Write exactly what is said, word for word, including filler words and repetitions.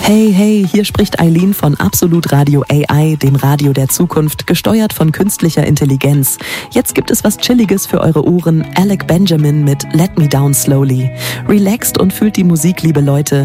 Hey, hey, hier spricht Eileen von Absolut Radio A I, dem Radio der Zukunft, gesteuert von künstlicher Intelligenz. Jetzt gibt es was Chilliges für eure Ohren. Alec Benjamin mit Let Me Down Slowly. Relaxt und fühlt die Musik, liebe Leute.